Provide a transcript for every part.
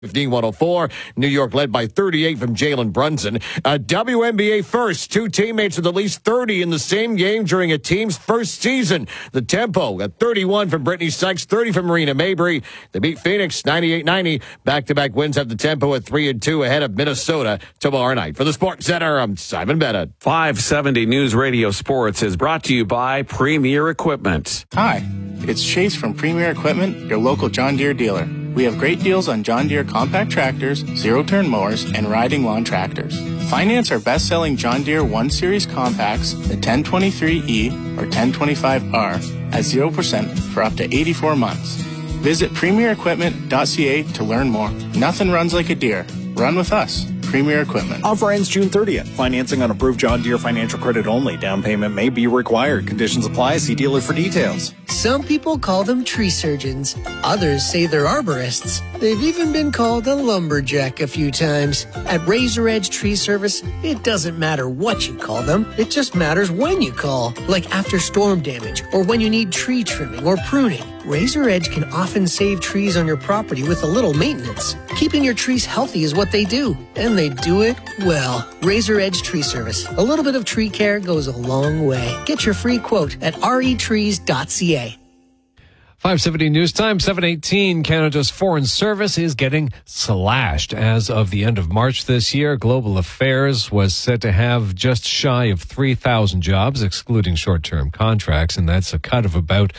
15-104. New York led by 38 from Jalen Brunson. WNBA first. Two teammates with at least 30 in the same game during a team's first season. The tempo at 31 from Brittany Sykes, 30 from Marina Mabry. They beat Phoenix 98-90. Back-to-back wins at the tempo at 3-2 ahead of Minnesota tomorrow night. For the Sports Center, I'm Simon Bennett. 570 News Radio Sports is brought to you by Premier Equipment. Hi, it's Chase from Premier Equipment, your local John Deere dealer. We have great deals on John Deere compact tractors, zero-turn mowers, and riding lawn tractors. Finance our best-selling John Deere 1 Series compacts, the 1023E or 1025R, at 0% for up to 84 months. Visit premierequipment.ca to learn more. Nothing runs like a Deere. Run with us. Premier Equipment. Offer ends June 30th. Financing on approved John Deere financial credit only. Down payment may be required. Conditions apply. See dealer for details. Some people call them tree surgeons. Others say they're arborists. They've even been called a lumberjack a few times. At Razor Edge Tree Service, it doesn't matter what you call them. It just matters when you call. Like after storm damage or when you need tree trimming or pruning. Razor Edge can often save trees on your property with a little maintenance. Keeping your trees healthy is what they do, and they do it well. Razor Edge Tree Service. A little bit of tree care goes a long way. Get your free quote at retrees.ca. 570 News Time, 7:18. Canada's Foreign Service is getting slashed. As of the end of March this year, Global Affairs was said to have just shy of 3,000 jobs, excluding short-term contracts, and that's a cut of about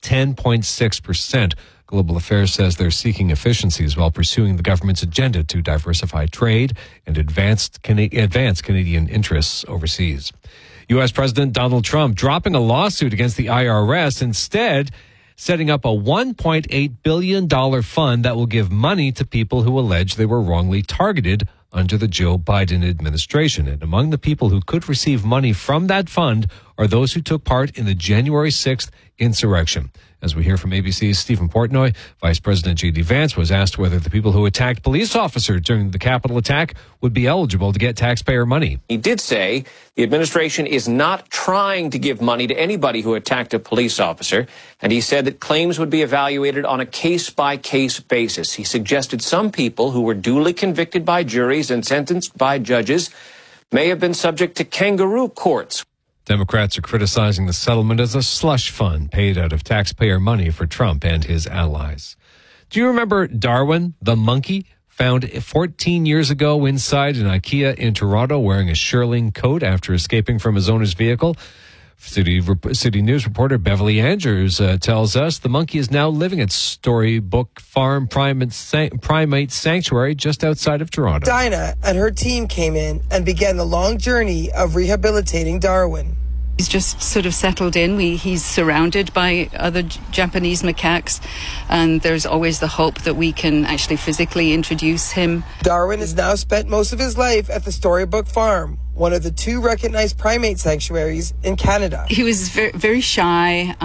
10.6%. Global Affairs says they're seeking efficiencies while pursuing the government's agenda to diversify trade and advance Canadian interests overseas. U.S. President Donald Trump dropping a lawsuit against the IRS, instead setting up a $1.8 billion fund that will give money to people who allege they were wrongly targeted under the Joe Biden administration. And among the people who could receive money from that fund are those who took part in the January 6th insurrection. As we hear from ABC's Stephen Portnoy, Vice President J.D. Vance was asked whether the people who attacked police officers during the Capitol attack would be eligible to get taxpayer money. He did say the administration is not trying to give money to anybody who attacked a police officer, and he said that claims would be evaluated on a case-by-case basis. He suggested some people who were duly convicted by juries and sentenced by judges may have been subject to kangaroo courts. Democrats are criticizing the settlement as a slush fund paid out of taxpayer money for Trump and his allies. Do you remember Darwin, the monkey, found 14 years ago inside an IKEA in Toronto wearing a shearling coat after escaping from his owner's vehicle? City News reporter Beverly Andrews tells us the monkey is now living at Storybook Farm Primate Sanctuary just outside of Toronto. Dinah and her team came in and began the long journey of rehabilitating Darwin. He's just sort of settled in. He's surrounded by other Japanese macaques, and there's always the hope that we can actually physically introduce him. Darwin has now spent most of his life at the Storybook Farm, one of the 2 recognized primate sanctuaries in Canada. He was very, very shy,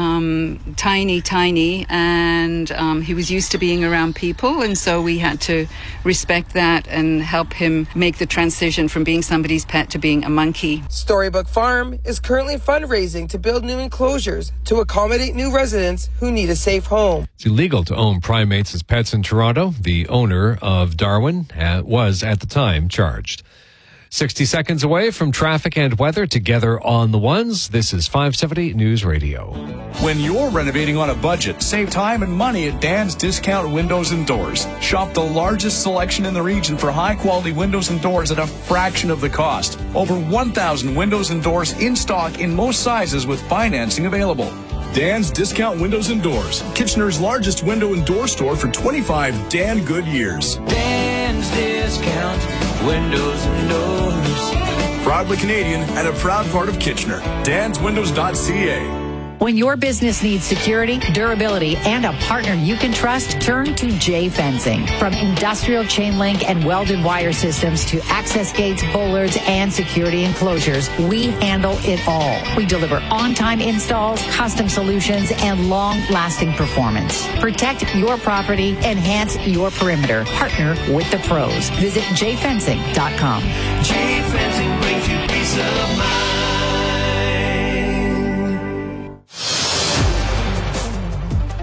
tiny, and he was used to being around people, and so we had to respect that and help him make the transition from being somebody's pet to being a monkey. Storybook Farm is currently fundraising to build new enclosures to accommodate new residents who need a safe home. It's illegal to own primates as pets in Toronto. The owner of Darwin was at the time charged. 60 seconds away from traffic and weather together on the ones. This is 570 News Radio. When you're renovating on a budget, save time and money at Dan's Discount Windows and Doors. Shop the largest selection in the region for high-quality windows and doors at a fraction of the cost. Over 1,000 windows and doors in stock in most sizes with financing available. Dan's Discount Windows and Doors, Kitchener's largest window and door store for 25 Dan good years. Dan's Discount Windows and Doors. Proudly Canadian and a proud part of Kitchener. DansWindows.ca. When your business needs security, durability, and a partner you can trust, turn to J Fencing. From industrial chain link and welded wire systems to access gates, bollards, and security enclosures, we handle it all. We deliver on-time installs, custom solutions, and long-lasting performance. Protect your property, enhance your perimeter. Partner with the pros. Visit jfencing.com. J Fencing brings you peace of mind.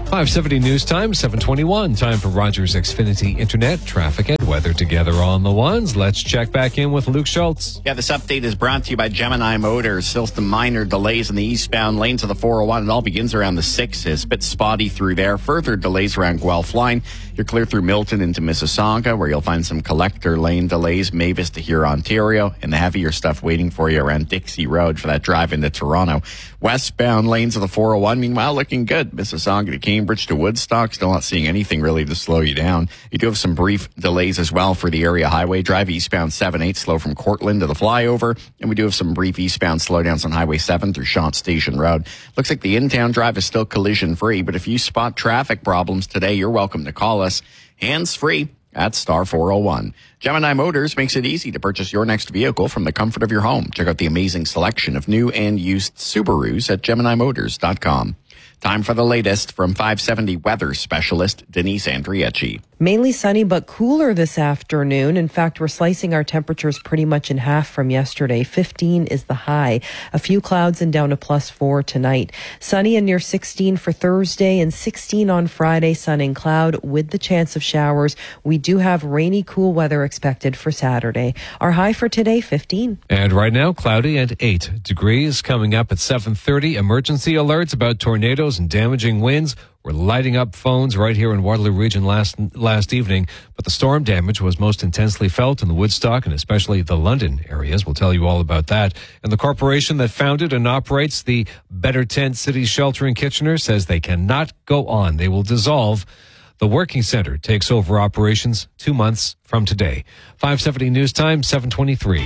570 news time, 721. Time for Rogers Xfinity Internet, traffic and weather together on the ones. Let's check back in with Luke Schultz. Yeah, this update is brought to you by Gemini Motors. Still some minor delays in the eastbound lanes of the 401. It all begins around the 6. It's a bit spotty through there. Further delays around Guelph Line. You're clear through Milton into Mississauga, where you'll find some collector lane delays. Mavis to here, Ontario, and the heavier stuff waiting for you around Dixie Road for that drive into Toronto. Westbound lanes of the 401, meanwhile, looking good. Mississauga to Cambridge to Woodstock, still not seeing anything really to slow you down. You do have some brief delays as well for the area highway drive, eastbound 7-8, slow from Cortland to the flyover. And we do have some brief eastbound slowdowns on Highway 7 through Shant Station Road. Looks like the in-town drive is still collision-free, but if you spot traffic problems today, you're welcome to call us hands-free at star 401. Gemini Motors makes it easy to purchase your next vehicle from the comfort of your home. Check out the amazing selection of new and used Subarus at GeminiMotors.com. Time for the latest from 570 weather specialist Denise Andriecci. Mainly sunny but cooler this afternoon. In fact, we're slicing our temperatures pretty much in half from yesterday. 15 is the high. A few clouds and down to +4 tonight. Sunny and near 16 for Thursday and 16 on Friday. Sun and cloud with the chance of showers. We do have rainy, cool weather expected for Saturday. Our high for today, 15. And right now, cloudy and 8 degrees. Coming up at 7:30, emergency alerts about tornadoes and damaging winds. We're lighting up phones right here in Waterloo Region last evening, but the storm damage was most intensely felt in the Woodstock and especially the London areas. We'll tell you all about that. And the corporation that founded and operates the Better Tent City Shelter in Kitchener says they cannot go on. They will dissolve. The Working Center takes over operations 2 months from today. 570 News Time, 723.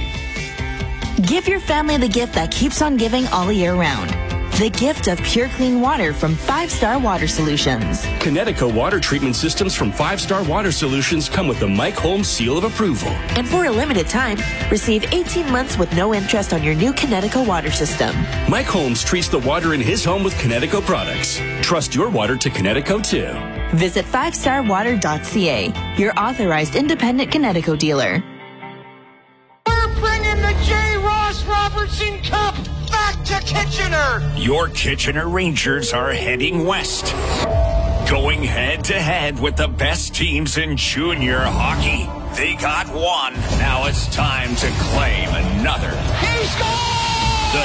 Give your family the gift that keeps on giving all year round. The gift of pure clean water from 5 Star Water Solutions. Connecticut water treatment systems from 5 Star Water Solutions come with the Mike Holmes seal of approval. And for a limited time, receive 18 months with no interest on your new Connecticut water system. Mike Holmes treats the water in his home with Connecticut products. Trust your water to Connecticut too. Visit 5starwater.ca, your authorized independent Connecticut dealer. We're bringing the J. Ross Robertson Cup back to Kitchener. Your Kitchener Rangers are heading west, going head-to-head with the best teams in junior hockey. They got one. Now it's time to claim another. He's gone! The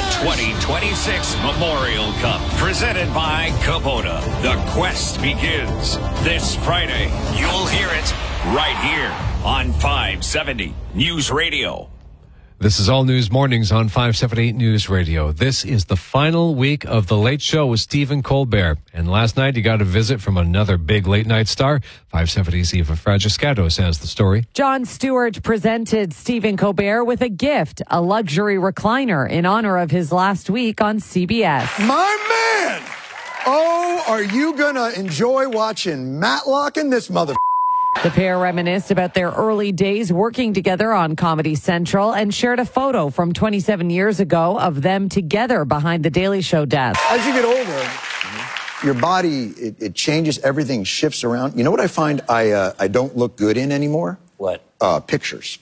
2026 Memorial Cup, presented by Kubota. The quest begins this Friday. You'll hear it right here on 570 News Radio. This is All News Mornings on 570 News Radio. This is the final week of The Late Show with Stephen Colbert. And last night, you got a visit from another big late-night star. 570's Eva Fragiscatos has the story. Jon Stewart presented Stephen Colbert with a gift, a luxury recliner, in honor of his last week on CBS. My man! Oh, are you going to enjoy watching Matlock and this mother... The pair reminisced about their early days working together on Comedy Central and shared a photo from 27 years ago of them together behind the Daily Show desk. As you get older, your body, it changes, everything shifts around. You know what I find I don't look good in anymore? What? Pictures.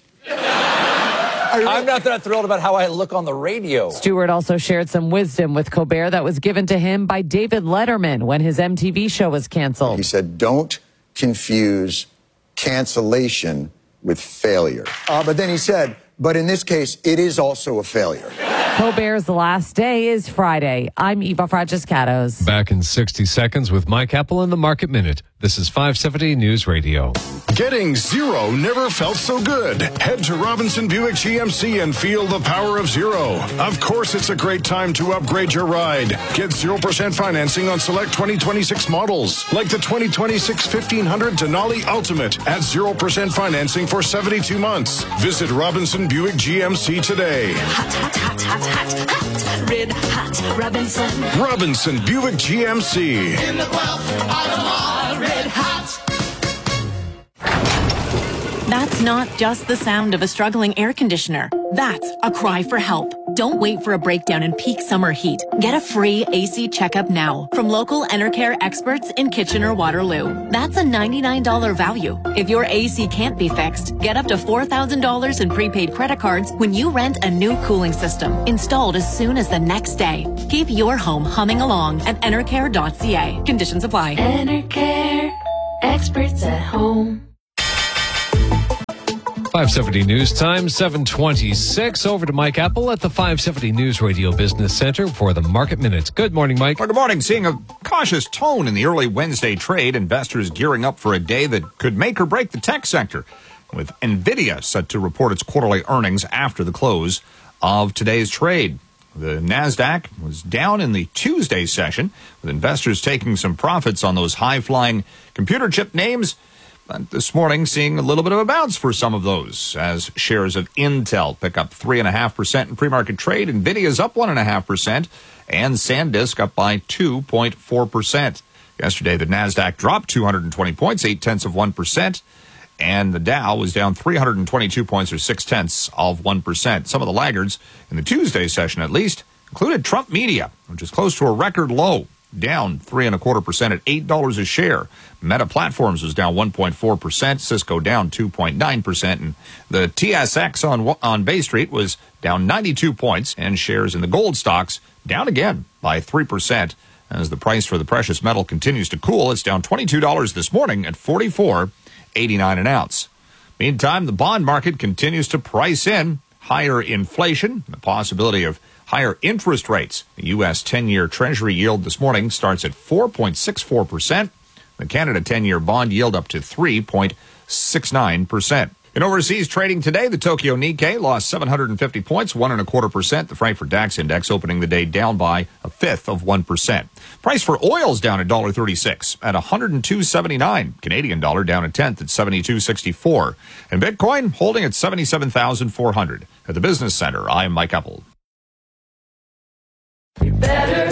I'm not that thrilled about how I look on the radio. Stewart also shared some wisdom with Colbert that was given to him by David Letterman when his MTV show was canceled. He said, don't confuse cancellation with failure. But then he said, but in this case, it is also a failure. Colbert's last day is Friday. I'm Eva Fragiscatos. Back in 60 seconds with Mike Apple in the Market Minute. This is 570 News Radio. Getting zero never felt so good. Head to Robinson Buick GMC and feel the power of zero. Of course, it's a great time to upgrade your ride. Get 0% financing on select 2026 models, like the 2026 1500 Denali Ultimate at 0% financing for 72 months. Visit Robinson Buick GMC today. Hot, hot, hot, hot, hot, hot. Red hot Robinson. Robinson Buick GMC. In the Guelph, Ottawa, red hot. That's not just the sound of a struggling air conditioner. That's a cry for help. Don't wait for a breakdown in peak summer heat. Get a free AC checkup now from local Enercare experts in Kitchener-Waterloo. That's a $99 value. If your AC can't be fixed, get up to $4,000 in prepaid credit cards when you rent a new cooling system installed as soon as the next day. Keep your home humming along at enercare.ca. Conditions apply. Enercare, experts at home. 570 News Time, 7:26. Over to Mike Apple at the 570 News Radio Business Center for the Market Minute. Good morning, Mike. Well, good morning. Seeing a cautious tone in the early Wednesday trade, investors gearing up for a day that could make or break the tech sector, with NVIDIA set to report its quarterly earnings after the close of today's trade. The NASDAQ was down in the Tuesday session, with investors taking some profits on those high-flying computer chip names. But this morning, seeing a little bit of a bounce for some of those, as shares of Intel pick up 3.5% in pre-market trade. NVIDIA's up 1.5%, and SanDisk up by 2.4%. Yesterday, the NASDAQ dropped 220 points, 0.8%, and the Dow was down 322 points, or 0.6%. Some of the laggards in the Tuesday session, at least, included Trump Media, which is close to a record low, down 3.25% at $8 a share. Meta Platforms was down 1.4%. Cisco down 2.9%. And the TSX on Bay Street was down 92 points. And shares in the gold stocks down again by 3%. As the price for the precious metal continues to cool, it's down $22 this morning at $44.89 an ounce. Meantime, the bond market continues to price in higher inflation, the possibility of higher interest rates. The U.S. 10-year Treasury yield this morning starts at 4.64%. The Canada 10-year bond yield up to 3.69%. In overseas trading today, the Tokyo Nikkei lost 750 points, 1.25%. The Frankfurt DAX index opening the day down by 0.1%. Price for oil is down $1.36 at $102.79. Canadian dollar down 1/10 at 72.64. And Bitcoin holding at 77,400. At the Business Center, I'm Mike Apple. You're better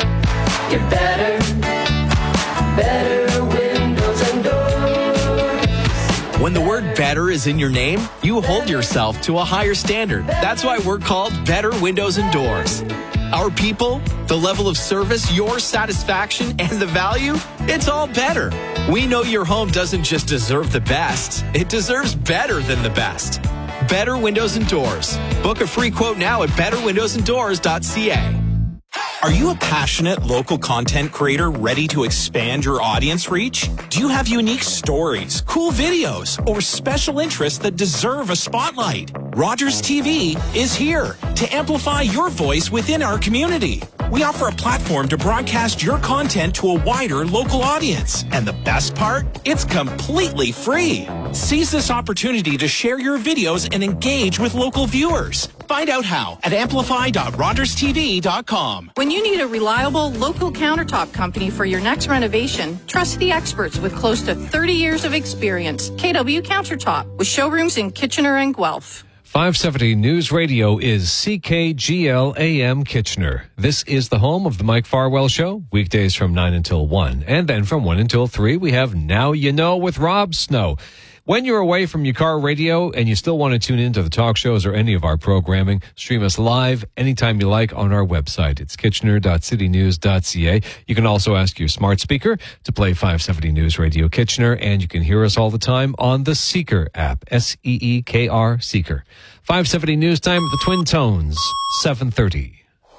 windows and doors. When the word better is in your name, you hold yourself to a higher standard. That's why we're called Better Windows and Doors. Our people, the level of service, your satisfaction, and the value, it's all better. We know your home doesn't just deserve the best, it deserves better than the best. Better Windows and Doors. Book a free quote now at betterwindowsanddoors.ca. Are you a passionate local content creator ready to expand your audience reach? Do you have unique stories, cool videos, or special interests that deserve a spotlight? Rogers TV is here to amplify your voice within our community. We offer a platform to broadcast your content to a wider local audience. And the best part? It's completely free. Seize this opportunity to share your videos and engage with local viewers. Find out how at amplify.rogerstv.com. When you need a reliable local countertop company for your next renovation, trust the experts with close to 30 years of experience. KW Countertop, with showrooms in Kitchener and Guelph. 570 News Radio is CKGL AM Kitchener. This is the home of the Mike Farwell Show, weekdays from 9 until 1. And then from 1 until 3, we have Now You Know with Rob Snow. When you're away from your car radio and you still want to tune into the talk shows or any of our programming, stream us live anytime you like on our website. It's kitchener.citynews.ca. You can also ask your smart speaker to play 570 News Radio Kitchener, and you can hear us all the time on the Seeker app, SEEKR Seeker. 570 News Time at the Twin Tones, 7:30.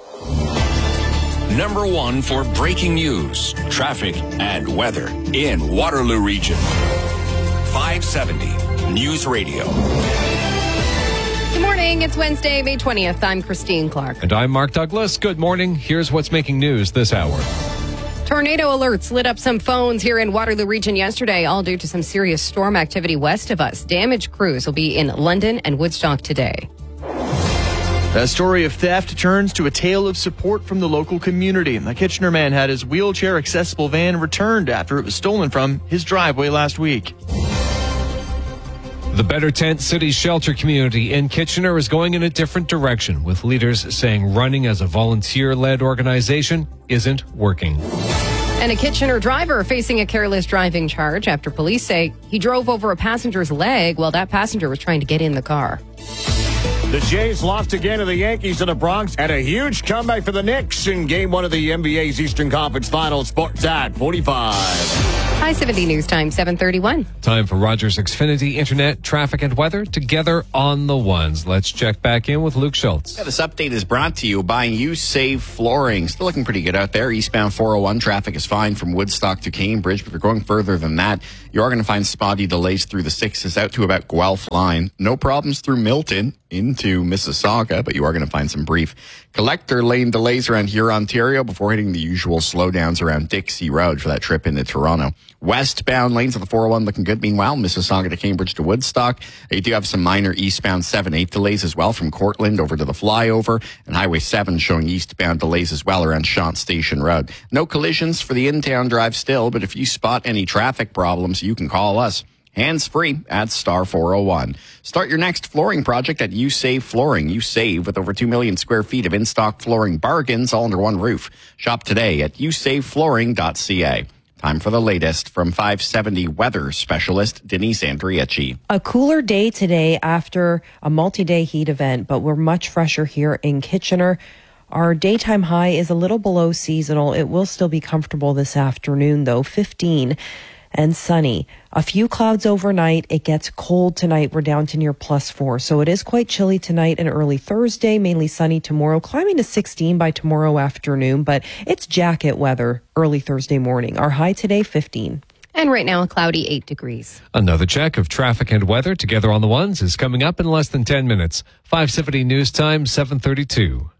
Number one for breaking news, traffic, and weather in Waterloo Region. 570 News Radio. Good morning. It's Wednesday, May 20th. I'm Christine Clark. And I'm Mark Douglas. Good morning. Here's what's making news this hour. Tornado alerts lit up some phones here in Waterloo Region yesterday, all due to some serious storm activity west of us. Damage crews will be in London and Woodstock today. A story of theft turns to a tale of support from the local community. A Kitchener man had his wheelchair-accessible van returned after it was stolen from his driveway last week. The Better Tent City Shelter community in Kitchener is going in a different direction, with leaders saying running as a volunteer-led organization isn't working. And a Kitchener driver facing a careless driving charge after police say he drove over a passenger's leg while that passenger was trying to get in the car. The Jays lost again to the Yankees in the Bronx, and a huge comeback for the Knicks in Game 1 of the NBA's Eastern Conference Finals. Sportsnet 45. High 70 News Time, 7:31. Time for Rogers Xfinity Internet, traffic, and weather together on the ones. Let's check back in with Luke Schultz. Yeah, this update is brought to you by You Save Flooring. Still looking pretty good out there. Eastbound 401 traffic is fine from Woodstock to Cambridge, but if you're going further than that, you are going to find spotty delays through the 6s out to about Guelph line. No problems through Milton into Mississauga, but you are going to find some brief collector lane delays around here, Ontario, before hitting the usual slowdowns around Dixie Road for that trip into Toronto. Westbound lanes of the 401 looking good. Meanwhile, Mississauga to Cambridge to Woodstock. You do have some minor eastbound 7-8 delays as well from Cortland over to the flyover, and Highway 7 showing eastbound delays as well around Shant Station Road. No collisions for the in-town drive still, but if you spot any traffic problems, you can call us. Hands-free at star 401. Start your next flooring project at You Save Flooring. You save with over 2 million square feet of in-stock flooring bargains all under one roof. Shop today at yousaveflooring.ca. Time for the latest from 570 weather specialist Denise Andrieci. A cooler day today after a multi-day heat event, but we're much fresher here in Kitchener. Our daytime high is a little below seasonal. It will still be comfortable this afternoon, though, 15 and sunny. A few clouds overnight. It gets cold tonight. We're down to near +4. So it is quite chilly tonight and early Thursday, mainly sunny tomorrow, climbing to 16 by tomorrow afternoon, but it's jacket weather early Thursday morning. Our high today, 15. And right now, a cloudy 8 degrees. Another check of traffic and weather together on the ones is coming up in less than 10 minutes. 570 News Time, 7:32.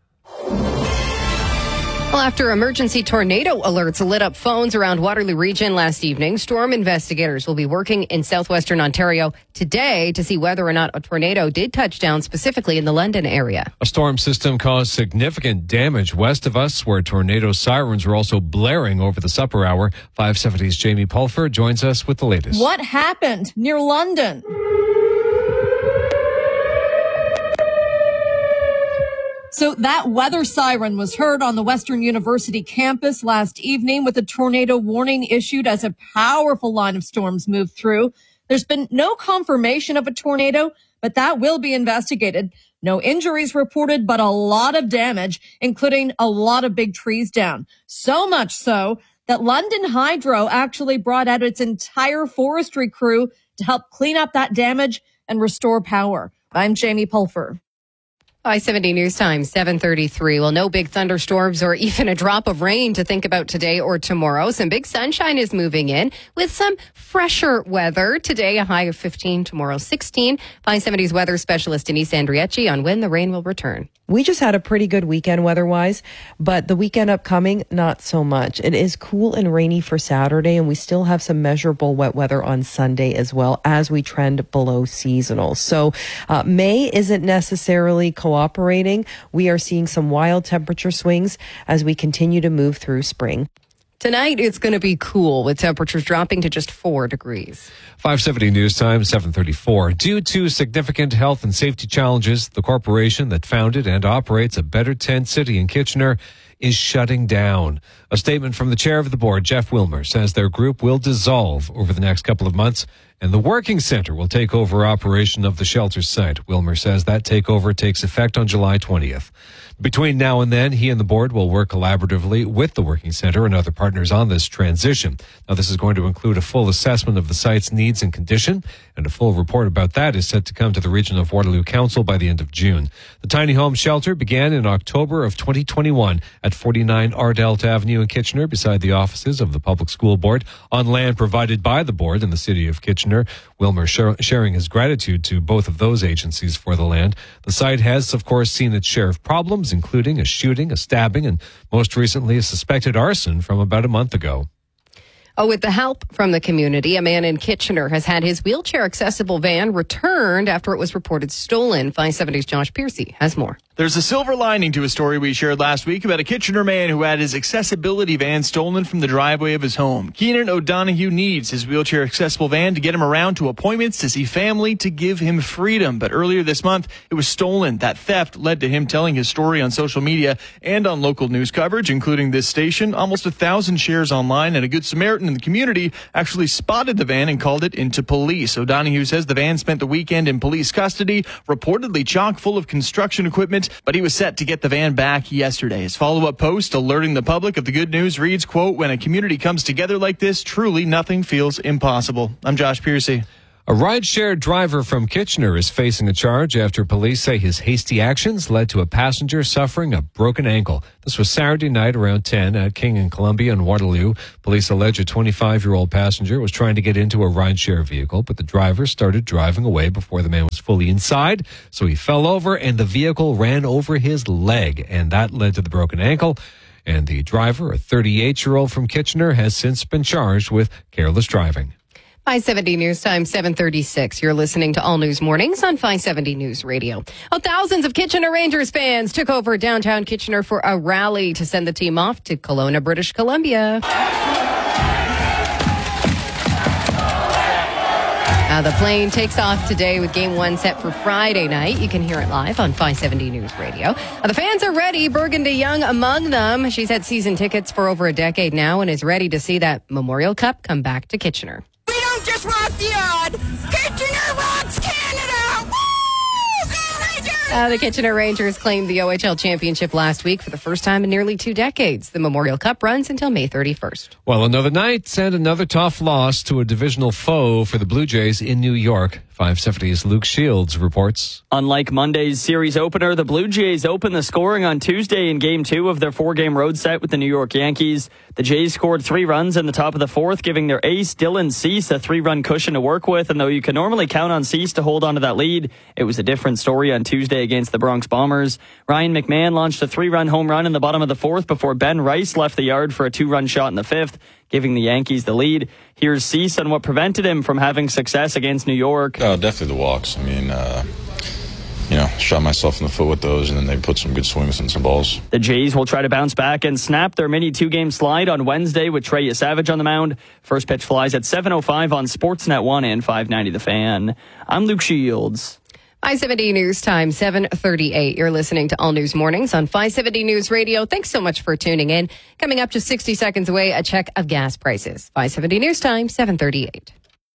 Well, after emergency tornado alerts lit up phones around Waterloo Region last evening, storm investigators will be working in southwestern Ontario today to see whether or not a tornado did touch down specifically in the London area. A storm system caused significant damage west of us, where tornado sirens were also blaring over the supper hour. 570's Jamie Pulfer joins us with the latest. What happened near London? So that weather siren was heard on the Western University campus last evening with a tornado warning issued as a powerful line of storms moved through. There's been no confirmation of a tornado, but that will be investigated. No injuries reported, but a lot of damage, including a lot of big trees down. So much so that London Hydro actually brought out its entire forestry crew to help clean up that damage and restore power. I'm Jamie Pulfer. I-70 News Time, 7:33. Well, no big thunderstorms or even a drop of rain to think about today or tomorrow. Some big sunshine is moving in with some fresher weather. Today, a high of 15, tomorrow 16. 570's weather specialist Denise Andrieci on when the rain will return. We just had a pretty good weekend weather-wise, but the weekend upcoming, not so much. It is cool and rainy for Saturday, and we still have some measurable wet weather on Sunday as well as we trend below seasonal. So May isn't necessarily cooperating. We are seeing some wild temperature swings as we continue to move through spring. Tonight, it's going to be cool with temperatures dropping to just 4 degrees. 570 News Time, 7:34. Due to significant health and safety challenges, the corporation that founded and operates a Better Tent City in Kitchener is shutting down. A statement from the chair of the board, Jeff Wilmer, says their group will dissolve over the next couple of months, and the Working Center will take over operation of the shelter site. Wilmer says that takeover takes effect on July 20th. Between now and then, he and the board will work collaboratively with the Working Center and other partners on this transition. Now, this is going to include a full assessment of the site's needs and condition, and a full report about that is set to come to the Region of Waterloo Council by the end of June. The tiny home shelter began in October of 2021 at 49 Ardelt Avenue in Kitchener, beside the offices of the Public School Board, on land provided by the board in the city of Kitchener. Wilmer sharing his gratitude to both of those agencies for the land. The site has, of course, seen its share of problems, including a shooting, a stabbing, and most recently a suspected arson from about a month ago. Oh, with the help from the community, a man in Kitchener has had his wheelchair-accessible van returned after it was reported stolen. 570's Josh Piercy has more. There's a silver lining to a story we shared last week about a Kitchener man who had his accessibility van stolen from the driveway of his home. Keenan O'Donoghue needs his wheelchair accessible van to get him around to appointments, to see family, to give him freedom. But earlier this month, it was stolen. That theft led to him telling his story on social media and on local news coverage, including this station. Almost 1,000 shares online, and a Good Samaritan in the community actually spotted the van and called it into police. O'Donoghue says the van spent the weekend in police custody, reportedly chock full of construction equipment, but he was set to get the van back yesterday. His follow-up post alerting the public of the good news reads, quote, "When a community comes together like this, truly nothing feels impossible." I'm Josh Piercy. A rideshare driver from Kitchener is facing a charge after police say his hasty actions led to a passenger suffering a broken ankle. This was Saturday night around 10 at King and Columbia in Waterloo. Police allege a 25-year-old passenger was trying to get into a rideshare vehicle, but the driver started driving away before the man was fully inside. So he fell over and the vehicle ran over his leg, and that led to the broken ankle. And the driver, a 38-year-old from Kitchener, has since been charged with careless driving. 570 News Time, 7:36. You're listening to All News Mornings on 570 News Radio. Thousands of Kitchener Rangers fans took over downtown Kitchener for a rally to send the team off to Kelowna, British Columbia. The plane takes off today with Game 1 set for Friday night. You can hear it live on 570 News Radio. The fans are ready, Burgundy Young among them. She's had season tickets for over a decade now and is ready to see that Memorial Cup come back to Kitchener. We don't just rock the odd. Kitchener rocks Canada. Woo! Go Rangers! The Kitchener Rangers claimed the OHL championship last week for the first time in nearly 2 decades. The Memorial Cup runs until May 31st. Well, another night and another tough loss to a divisional foe for the Blue Jays in New York. 570's Luke Shields reports. Unlike Monday's series opener, the Blue Jays opened the scoring on Tuesday in Game 2 of their 4-game road set with the New York Yankees. The Jays scored 3 runs in the top of the 4th, giving their ace Dylan Cease a 3-run cushion to work with. And though you can normally count on Cease to hold on to that lead, it was a different story on Tuesday against the Bronx Bombers. Ryan McMahon launched a 3-run home run in the bottom of the 4th before Ben Rice left the yard for a 2-run shot in the 5th, giving the Yankees the lead. Here's Cease on what prevented him from having success against New York. Definitely the walks. I mean, shot myself in the foot with those, and then they put some good swings and some balls. The Jays will try to bounce back and snap their mini 2-game slide on Wednesday with Trey Savage on the mound. First pitch flies at 7:05 on Sportsnet 1 and 590 The Fan. I'm Luke Shields. 570 News Time, 7:38. You're listening to All News Mornings on 570 News Radio. Thanks so much for tuning in. Coming up just 60 seconds away, a check of gas prices. 570 News Time, 7:38.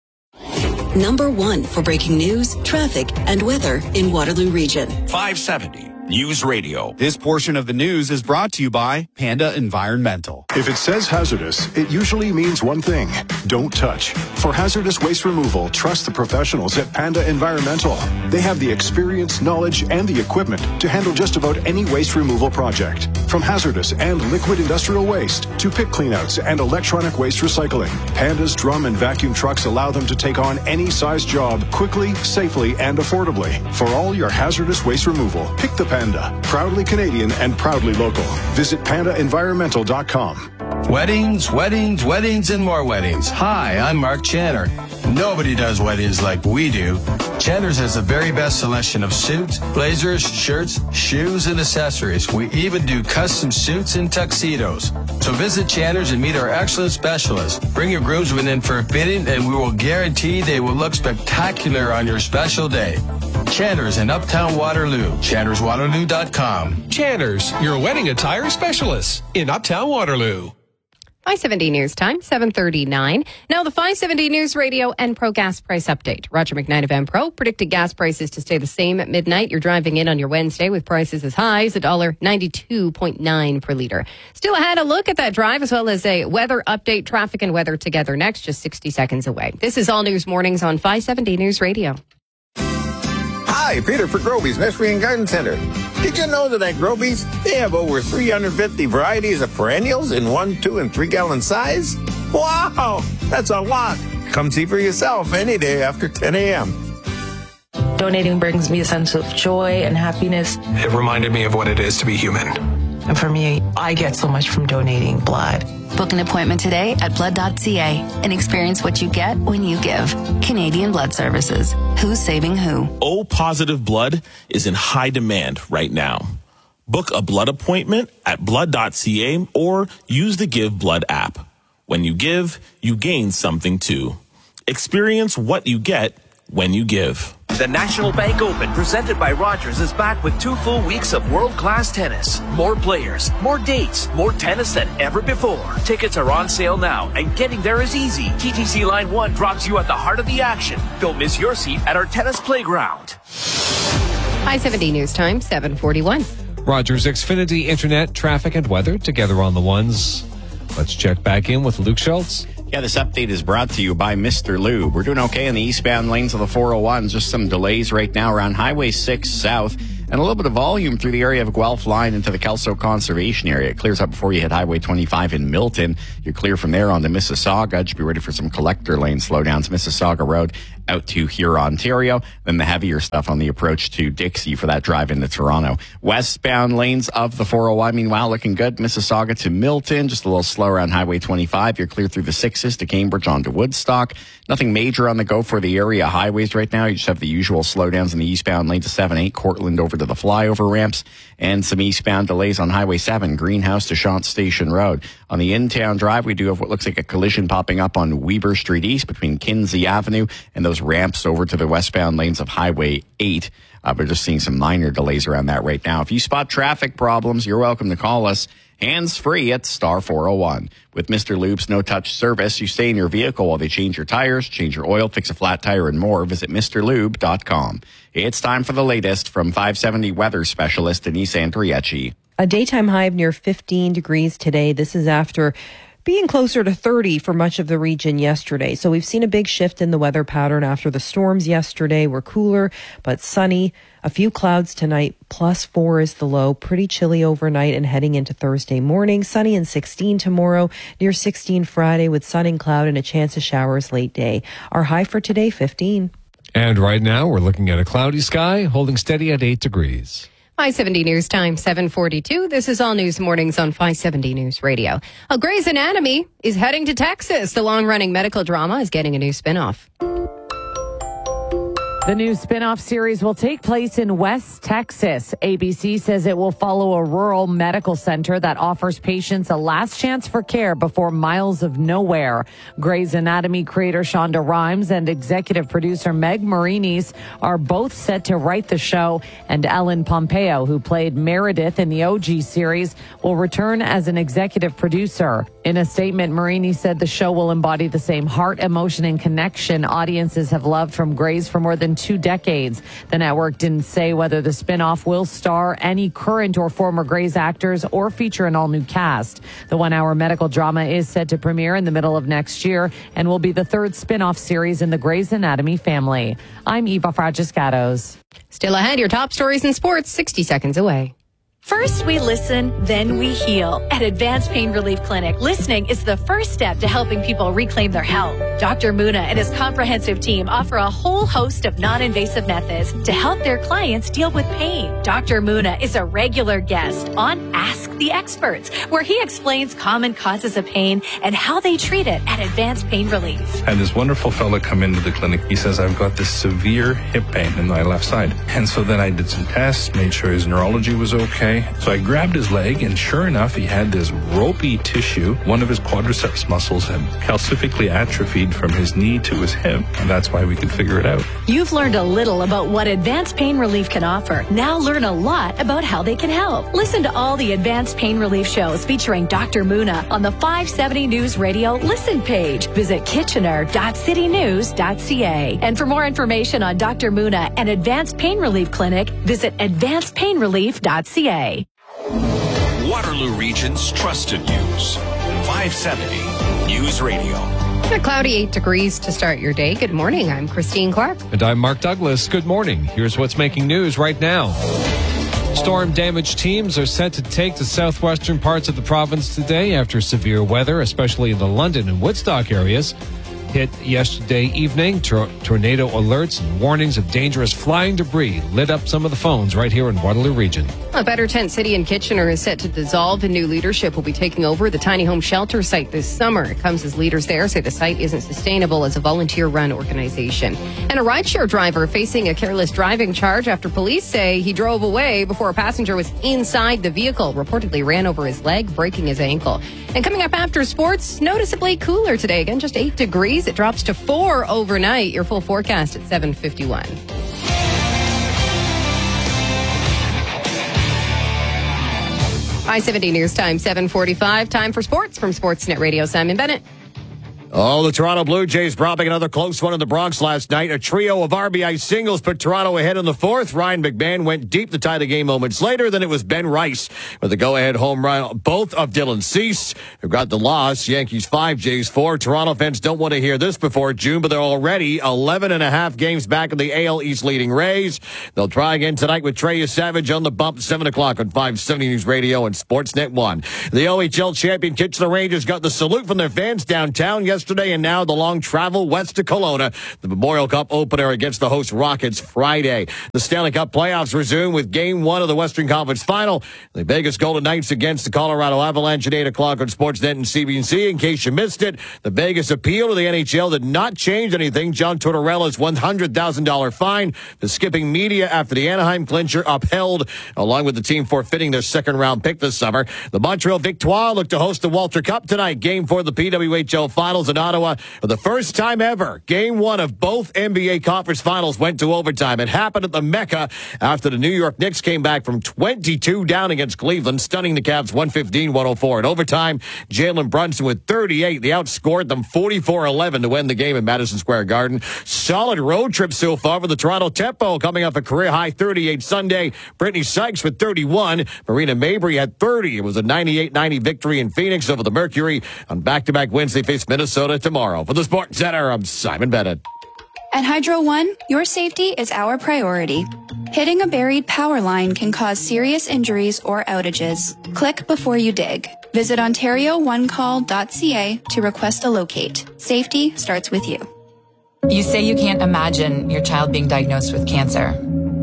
Number 1 for breaking news, traffic, and weather in Waterloo Region. 570 News Radio. This portion of the news is brought to you by Panda Environmental. If it says hazardous, it usually means one thing: don't touch. For hazardous waste removal, trust the professionals at Panda Environmental. They have the experience, knowledge, and the equipment to handle just about any waste removal project. From hazardous and liquid industrial waste to pit cleanouts and electronic waste recycling, Panda's drum and vacuum trucks allow them to take on any size job quickly, safely, and affordably. For all your hazardous waste removal, pick the Panda. Proudly Canadian and proudly local. Visit pandaenvironmental.com. Weddings, weddings, weddings, and more weddings. Hi, I'm Mark Channer. Nobody does weddings like we do. Channer's has the very best selection of suits, blazers, shirts, shoes, and accessories. We even do custom suits and tuxedos. So visit Channer's and meet our excellent specialists. Bring your groomsmen in for a fitting, and we will guarantee they will look spectacular on your special day. Channer's in Uptown Waterloo. ChannersWaterloo.com. Channer's, your wedding attire specialist in Uptown Waterloo. 570 News Time, 7:39. Now the 570 News Radio Enpro gas price update. Roger McKnight of Enpro predicted gas prices to stay the same at midnight. You're driving in on your Wednesday with prices as high as $1.92.9 per liter. Still ahead, a look at that drive as well as a weather update, traffic and weather together next, just 60 seconds away. This is All News Mornings on 570 News Radio. Hi, Peter for Groby's Nursery and Garden Center. Did you know that at Groby's, they have over 350 varieties of perennials in 1, 2, and 3 gallon size? Wow, that's a lot. Come see for yourself any day after 10 a.m. Donating brings me a sense of joy and happiness. It reminded me of what it is to be human. And for me, I get so much from donating blood. Book an appointment today at blood.ca and experience what you get when you give. Canadian Blood Services. Who's saving who? O-positive blood is in high demand right now. Book a blood appointment at blood.ca or use the Give Blood app. When you give, you gain something too. Experience what you get when you give. The National Bank Open, presented by Rogers, is back with 2 full weeks of world-class tennis. More players, more dates, more tennis than ever before. Tickets are on sale now, and getting there is easy. TTC Line 1 drops you at the heart of the action. Don't miss your seat at our tennis playground. I-70 News Time, 7:41. Rogers Xfinity Internet, traffic and weather together on the ones. Let's check back in with Luke Schultz. Yeah, this update is brought to you by Mr. Lube. We're doing okay in the eastbound lanes of the 401. Just some delays right now around Highway 6 South. And a little bit of volume through the area of Guelph Line into the Kelso Conservation Area. It clears up before you hit Highway 25 in Milton. You're clear from there on to Mississauga. Just be ready for some collector lane slowdowns. Mississauga Road out to Huron, Ontario. Then the heavier stuff on the approach to Dixie for that drive into Toronto. Westbound lanes of the 401, meanwhile, looking good. Mississauga to Milton. Just a little slow around Highway 25. You're clear through the 6s to Cambridge on to Woodstock. Nothing major on the go for the area highways right now. You just have the usual slowdowns in the eastbound lane to 7-8, Cortland over to the flyover ramps, and some eastbound delays on Highway 7, Greenhouse to Shant Station Road. On the in-town drive, we do have what looks like a collision popping up on Weber Street East between Kinsey Avenue and those ramps over to the westbound lanes of Highway 8. We're just seeing some minor delays around that right now. If you spot traffic problems, you're welcome to call us hands-free at star 401. With Mr. Lube's no-touch service, you stay in your vehicle while they change your tires, change your oil, fix a flat tire, and more. Visit MrLube.com. It's time for the latest from 570 weather specialist Denise Andriecci. A daytime high of near 15 degrees today. This is after being closer to 30 for much of the region yesterday. So we've seen a big shift in the weather pattern after the storms yesterday. Were cooler, but sunny. A few clouds tonight. +4 is the low. Pretty chilly overnight and heading into Thursday morning. Sunny and 16 tomorrow. Near 16 Friday with sun and cloud and a chance of showers late day. Our high for today, 15. And right now we're looking at a cloudy sky holding steady at 8 degrees. I-70 News Time, 7:42. This is All News Mornings on 570 News Radio. Grey's Anatomy is heading to Texas. The long-running medical drama is getting a new spinoff. The new spin-off series will take place in West Texas. ABC says it will follow a rural medical center that offers patients a last chance for care before miles of nowhere. Grey's Anatomy creator Shonda Rhimes and executive producer Meg Marinis are both set to write the show, and Ellen Pompeo, who played Meredith in the OG series, will return as an executive producer. In a statement, Marini said the show will embody the same heart, emotion, and connection audiences have loved from Grey's for more than 2 decades. The network didn't say whether the spinoff will star any current or former Grey's actors or feature an all-new cast. The 1-hour medical drama is set to premiere in the middle of next year and will be the 3rd spinoff series in the Grey's Anatomy family. I'm Eva Fragiscatos. Still ahead, your top stories in sports, 60 seconds away. First, we listen, then we heal. At Advanced Pain Relief Clinic, listening is the first step to helping people reclaim their health. Dr. Muna and his comprehensive team offer a whole host of non-invasive methods to help their clients deal with pain. Dr. Muna is a regular guest on Ask the Experts, where he explains common causes of pain and how they treat it at Advanced Pain Relief. I had this wonderful fella come into the clinic. He says, I've got this severe hip pain in my left side. And so then I did some tests, made sure his neurology was okay. So I grabbed his leg, and sure enough, he had this ropey tissue. One of his quadriceps muscles had calcifically atrophied from his knee to his hip, and that's why we could figure it out. You've learned a little about what Advanced Pain Relief can offer. Now learn a lot about how they can help. Listen to all the Advanced Pain Relief shows featuring Dr. Muna on the 570 News Radio Listen page. Visit kitchener.citynews.ca. And for more information on Dr. Muna and Advanced Pain Relief Clinic, visit advancedpainrelief.ca. Waterloo Region's trusted news. 570 News Radio. A cloudy 8 degrees to start your day. Good morning. I'm Christine Clark. And I'm Mark Douglas. Good morning. Here's what's making news right now. Storm damage teams are set to take to southwestern parts of the province today after severe weather, especially in the London and Woodstock areas. hit yesterday evening. Tornado alerts and warnings of dangerous flying debris lit up some of the phones right here in Waterloo Region. A Better Tent City in Kitchener is set to dissolve, and new leadership will be taking over the tiny home shelter site this summer. It comes as leaders there say the site isn't sustainable as a volunteer-run organization. And a rideshare driver facing a careless driving charge after police say he drove away before a passenger was inside the vehicle, reportedly ran over his leg, breaking his ankle. And coming up after sports, noticeably cooler today. Again, just 8 degrees. It drops to 4 overnight. Your full forecast at 7:51. I-70 News Time, 7:45. Time for sports from Sportsnet Radio. Simon Bennett. Oh, the Toronto Blue Jays dropping another close one in the Bronx last night. A trio of RBI singles put Toronto ahead in the fourth. Ryan McMahon went deep to tie the game moments later. Then it was Ben Rice with the go-ahead home run, both of Dylan Cease, who got the loss. Yankees 5, Jays 4. Toronto fans don't want to hear this before June, but they're already 11 and a half games back in the AL East leading Rays. They'll try again tonight with Trey Savage on the bump, 7 o'clock on 570 News Radio and Sportsnet 1. The OHL champion Kitchener Rangers got the salute from their fans downtown yesterday, and now the long travel west to Kelowna. The Memorial Cup opener against the host Rockets Friday. The Stanley Cup playoffs resume with Game 1 of the Western Conference Final. The Vegas Golden Knights against the Colorado Avalanche at 8 o'clock on Sportsnet and CBC. In case you missed it, the Vegas appeal to the NHL did not change anything. John Tortorella's $100,000 fine for skipping media after the Anaheim clincher upheld, along with the team forfeiting their second-round pick this summer. The Montreal Victoire look to host the Walter Cup tonight. Game 4 of the PWHL Finals in Ottawa. For the first time ever, Game 1 of both NBA Conference Finals went to overtime. It happened at the Mecca after the New York Knicks came back from 22 down against Cleveland, stunning the Cavs 115-104. In overtime, Jalen Brunson with 38. They outscored them 44-11 to win the game in Madison Square Garden. Solid road trip so far for the Toronto Tempo, coming off a career-high 38 Sunday. Brittany Sykes with 31. Marina Mabry had 30. It was a 98-90 victory in Phoenix over the Mercury. On back-to-back wins, they face Minnesota tomorrow. For the Sports Center, I'm Simon Bennett. At Hydro One, your safety is our priority. Hitting a buried power line can cause serious injuries or outages. Click before you dig. Visit OntarioOneCall.ca to request a locate. Safety starts with you. You say you can't imagine your child being diagnosed with cancer,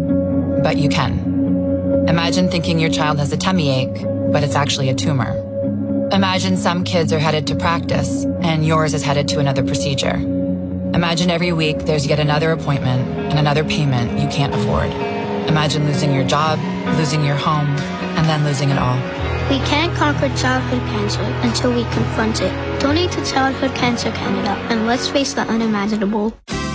but you can. Imagine thinking your child has a tummy ache, but it's actually a tumor. Imagine some kids are headed to practice and yours is headed to another procedure. Imagine every week there's yet another appointment and another payment you can't afford. Imagine losing your job, losing your home, and then losing it all. We can't conquer childhood cancer until we confront it. Donate to Childhood Cancer Canada and let's face the unimaginable.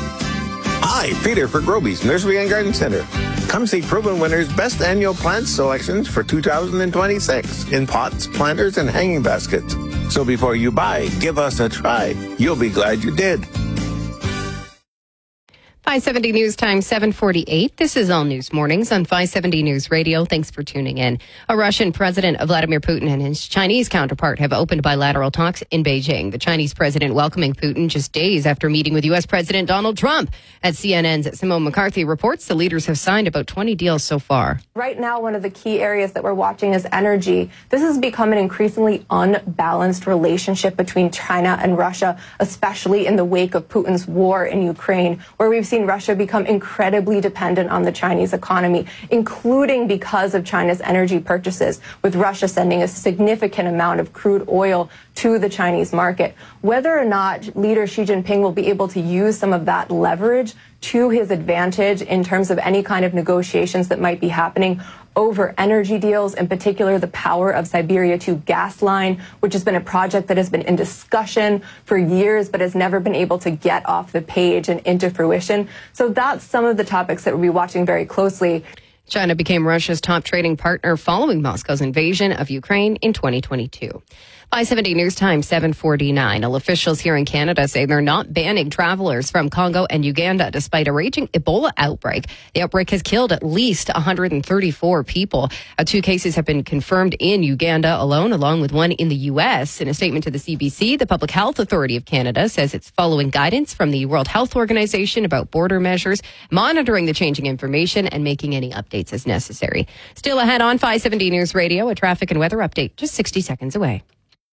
Hi, Peter for Groby's Nursery and Garden Center. Come see proven winners' best annual plant selections for 2026 in pots, planters, and hanging baskets. So before you buy, give us a try. You'll be glad you did. 570 News Time, 7:48. This is All News Mornings on 570 News Radio. Thanks for tuning in. A Russian President Vladimir Putin and his Chinese counterpart have opened bilateral talks in Beijing. The Chinese president welcoming Putin just days after meeting with U.S. President Donald Trump. At CNN's Simone McCarthy reports the leaders have signed about 20 deals so far. Right now, one of the key areas that we're watching is energy. This has become an increasingly unbalanced relationship between China and Russia, especially in the wake of Putin's war in Ukraine, where we've seen Russia become incredibly dependent on the Chinese economy, including because of China's energy purchases, with Russia sending a significant amount of crude oil to the Chinese market. Whether or not leader Xi Jinping will be able to use some of that leverage to his advantage in terms of any kind of negotiations that might be happening over energy deals, in particular the Power of Siberia 2 gas line, which has been a project that has been in discussion for years but has never been able to get off the page and into fruition. So that's some of the topics that we'll be watching very closely. China became Russia's top trading partner following Moscow's invasion of Ukraine in 2022. 570 News Time, 7:49. Officials here in Canada say they're not banning travelers from Congo and Uganda despite a raging Ebola outbreak. The outbreak has killed at least 134 people. 2 cases have been confirmed in Uganda alone, along with one in the U.S. In a statement to the CBC, the Public Health Authority of Canada says it's following guidance from the World Health Organization about border measures, monitoring the changing information, and making any updates as necessary. Still ahead on 570 News Radio, a traffic and weather update just 60 seconds away.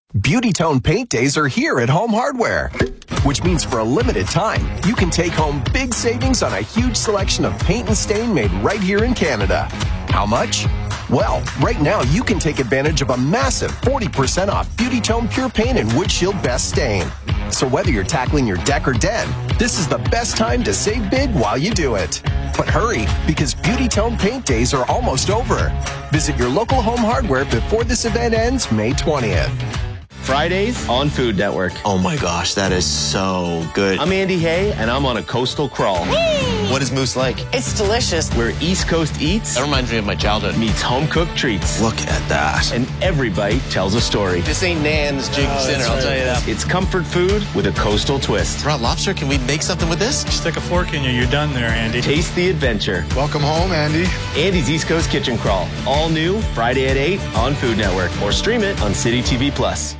Beauty Tone Paint Days are here at Home Hardware, which means for a limited time, you can take home big savings on a huge selection of paint and stain made right here in Canada. How much? Well, right now you can take advantage of a massive 40% off Beauty Tone Pure Paint and Wood Shield Best Stain. So whether you're tackling your deck or den, this is the best time to save big while you do it. But hurry, because Beauty Tone Paint Days are almost over. Visit your local Home Hardware before this event ends May 20th. Fridays on Food Network. Oh my gosh, that is so good. I'm Andy Hay, and I'm on a coastal crawl. Whee! What is Moose like? It's delicious. Where East Coast eats, That reminds me of my childhood. meets home-cooked treats. Look at that. And every bite tells a story. This ain't Nan's Jig's dinner, I'll tell you that. It's comfort food with a coastal twist. Raw lobster, can we make something with this? Stick a fork in you, you're done there, Andy. Taste the adventure. Welcome home, Andy. Andy's East Coast Kitchen Crawl. All new, Friday at 8 on Food Network. Or stream it on City TV Plus.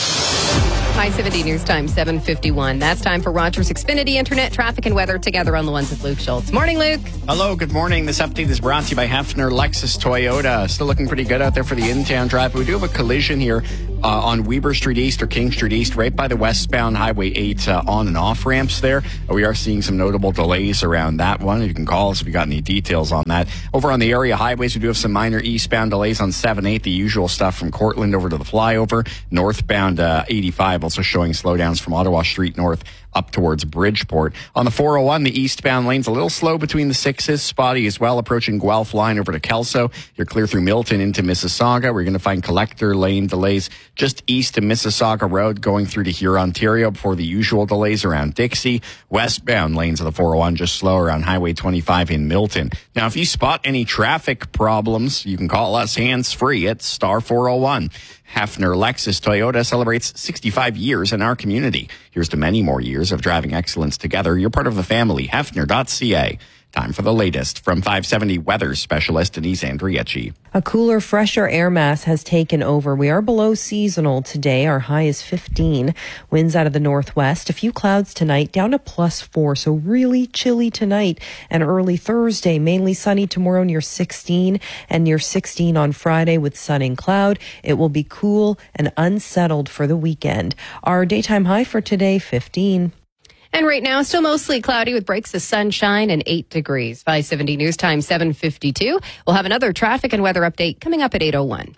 570 News Time, 7:51. That's time for Rogers Xfinity Internet, traffic, and weather together on the ones with Luke Schultz. Morning, Luke. Hello, good morning. This update is brought to you by Hefner Lexus Toyota. Still looking pretty good out there for the in-town drive. We do have a collision here on Weber Street East or King Street East, right by the westbound Highway 8 on and off ramps there. We are seeing some notable delays around that one. You can call us if you got any details on that. Over on the area highways, we do have some minor eastbound delays on 7-8, the usual stuff from Cortland over to the flyover. Northbound 85 also showing slowdowns from Ottawa Street North up towards Bridgeport. On the 401, the eastbound lane's a little slow between the 6s, spotty as well, approaching Guelph line over to Kelso. You're clear through Milton into Mississauga. We're going to find collector lane delays just east of Mississauga Road going through to Huron-Ontario before the usual delays around Dixie. Westbound lanes of the 401 just slow around Highway 25 in Milton. Now, if you spot any traffic problems, you can call us hands-free at star 401. Hefner Lexus Toyota celebrates 65 years in our community. Here's to many more years of driving excellence together. You're part of the family. Hefner.ca. Time for the latest from 570 weather specialist Denise Andriecci. A cooler, fresher air mass has taken over. We are below seasonal today. Our high is 15. Winds out of the northwest. A few clouds tonight, down to +4. So really chilly tonight and early Thursday. Mainly sunny tomorrow near 16 and near 16 on Friday with sun and cloud. It will be cool and unsettled for the weekend. Our daytime high for today, 15. And right now, still mostly cloudy with breaks of sunshine and 8 degrees. 570 News Time, 7:52. We'll have another traffic and weather update coming up at 8:01.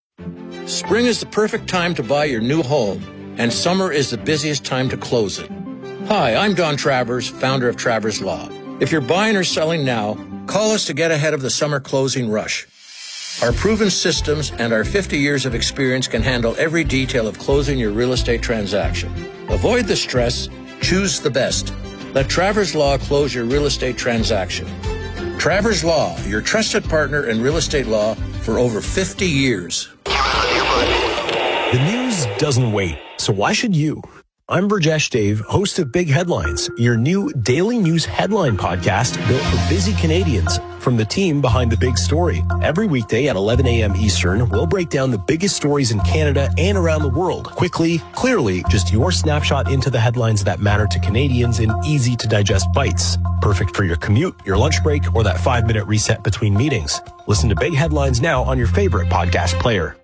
Spring is the perfect time to buy your new home, and summer is the busiest time to close it. Hi, I'm Don Travers, founder of Travers Law. If you're buying or selling now, call us to get ahead of the summer closing rush. Our proven systems and our 50 years of experience can handle every detail of closing your real estate transaction. Avoid the stress. Choose the best. Let Travers Law close your real estate transaction. Travers Law, your trusted partner in real estate law for over 50 years. The news doesn't wait, so why should you? I'm Burjesh Dave, host of Big Headlines, your new daily news headline podcast built for busy Canadians from the team behind the big story. Every weekday at 11 a.m. Eastern, we'll break down the biggest stories in Canada and around the world. Quickly, clearly, just your snapshot into the headlines that matter to Canadians in easy-to-digest bites. Perfect for your commute, your lunch break, or that 5-minute reset between meetings. Listen to Big Headlines now on your favorite podcast player.